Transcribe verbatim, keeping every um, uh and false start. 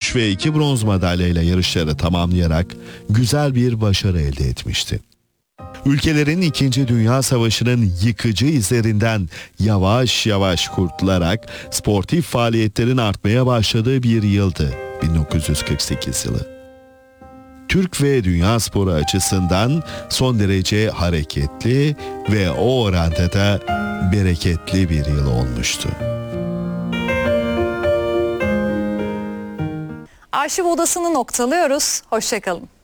gümüş ve iki bronz madalyayla yarışları tamamlayarak güzel bir başarı elde etmişti. Ülkelerin İkinci Dünya Savaşı'nın yıkıcı izlerinden yavaş yavaş kurtularak sportif faaliyetlerin artmaya başladığı bir yıldı bin dokuz yüz kırk sekiz yılı. Türk ve dünya sporu açısından son derece hareketli ve o oranda da bereketli bir yıl olmuştu. Arşiv odasını noktalıyoruz. Hoşça kalın.